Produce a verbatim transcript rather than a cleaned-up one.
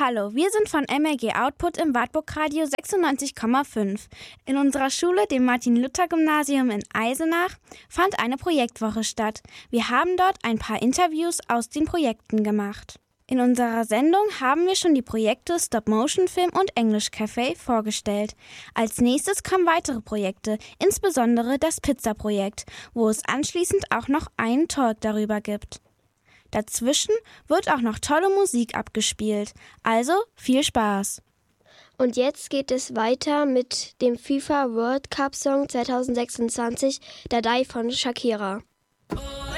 Hallo, wir sind von M R G Output im Wartburg Radio sechsundneunzig Komma fünf. In unserer Schule, dem Martin-Luther-Gymnasium in Eisenach, fand eine Projektwoche statt. Wir haben dort ein paar Interviews aus den Projekten gemacht. In unserer Sendung haben wir schon die Projekte Stop-Motion-Film und English Café vorgestellt. Als nächstes kommen weitere Projekte, insbesondere das Pizza-Projekt, wo es anschließend auch noch einen Talk darüber gibt. Dazwischen wird auch noch tolle Musik abgespielt. Also viel Spaß! Und jetzt geht es weiter mit dem FIFA World Cup Song zwanzig sechsundzwanzig, Dadai von Shakira. Oh.